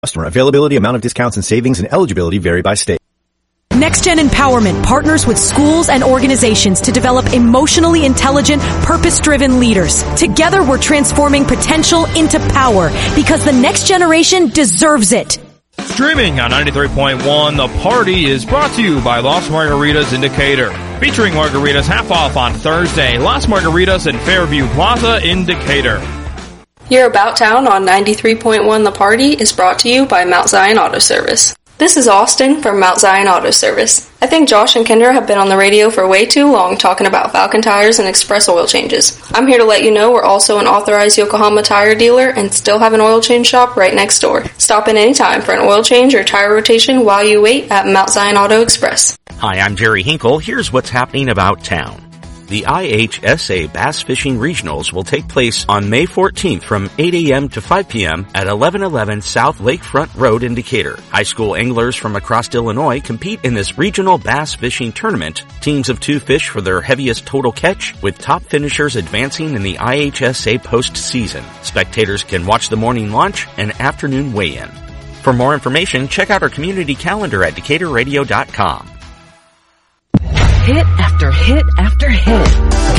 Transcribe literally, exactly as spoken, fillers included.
Customer availability, amount of discounts and savings, and eligibility vary by state. NextGen Empowerment partners with schools and organizations to develop emotionally intelligent, purpose-driven leaders. Together, we're transforming potential into power because the next generation deserves it. Streaming on ninety-three point one, The Party is brought to you by Las Margaritas in Decatur. Featuring margaritas half off on Thursday. Las Margaritas in Fairview Plaza in Decatur. Your About Town on ninety-three point one The Party is brought to you by Mount Zion Auto Service. This is Austin from Mount Zion Auto Service. I think Josh and Kendra have been on the radio for way too long talking about Falcon tires and express oil changes. I'm here to let you know we're also an authorized Yokohama tire dealer and still have an oil change shop right next door. Stop in anytime for an oil change or tire rotation while you wait at Mount Zion Auto Express. Hi, I'm Jerry Hinkle. Here's what's happening about town. The I H S A Bass Fishing Regionals will take place on May fourteenth from eight a.m. to five p.m. at eleven eleven South Lakefront Road in Decatur. High school anglers from across Illinois compete in this regional bass fishing tournament. Teams of two fish for their heaviest total catch, with top finishers advancing in the I H S A postseason. Spectators can watch the morning launch and afternoon weigh-in. For more information, check out our community calendar at decatur radio dot com. Hit after hit after hit.